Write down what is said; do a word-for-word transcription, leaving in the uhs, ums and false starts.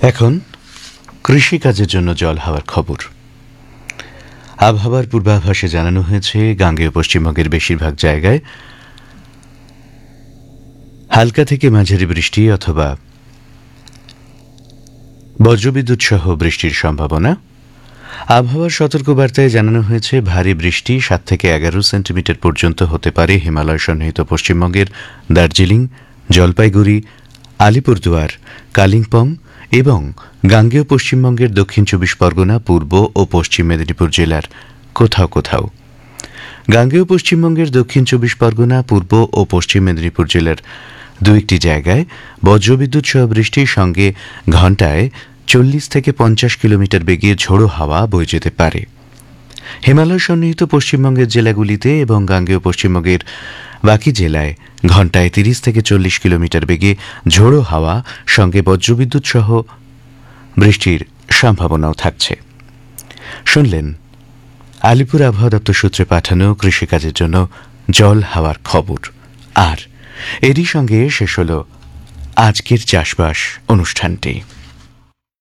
এখন কৃষিকাজের জন্য জল হাওয়ার খবর। আবহাওয়ার পূর্বাভাসে জানানো হয়েছে গাঙ্গেয় পশ্চিমবঙ্গের বেশিরভাগ জায়গায় হালকা থেকে মাঝারি বৃষ্টি অথবা বজ্রবিদ্যুৎ সহ বৃষ্টির সম্ভাবনা। আবহাওয়ার সতর্কবার্তায় জানানো হয়েছে ভারী বৃষ্টি সাত থেকে এগারো সেন্টিমিটার পর্যন্ত হতে পারে হিমালয় সন্নিহিত পশ্চিমবঙ্গের দার্জিলিং, জলপাইগুড়ি, আলিপুরদুয়ার, কালিম্পং এবং গাঙ্গেয় পশ্চিমবঙ্গের দক্ষিণ চব্বিশ পরগনা, পূর্ব ও পশ্চিম মেদিনীপুর জেলার কোথাও কোথাও। গাঙ্গেয় পশ্চিমবঙ্গের দক্ষিণ চব্বিশ পরগনা, পূর্ব ও পশ্চিম মেদিনীপুর জেলার দু একটি জায়গায় বজ্রবিদ্যুৎ সহ বৃষ্টির সঙ্গে ঘণ্টায় চল্লিশ থেকে পঞ্চাশ কিলোমিটার বেগে ঝোড়ো হাওয়া বয়ে যেতে পারে। হিমালয় সন্নিহিত পশ্চিমবঙ্গের জেলাগুলিতে এবং গাঙ্গেয় পশ্চিমবঙ্গের বাকি জেলায় ঘণ্টায় তিরিশ থেকে চল্লিশ কিলোমিটার বেগে ঝোড়ো হাওয়া সঙ্গে বজ্রবিদ্যুৎ সহ বৃষ্টির সম্ভাবনাও থাকছে। শুনলেন আলিপুর আবহাওয়া দপ্তর সূত্রে পাঠানো কৃষিকাজের জন্য জল হাওয়ার খবর। আর এরই সঙ্গে শেষ হল আজকের চাষবাস অনুষ্ঠানটি।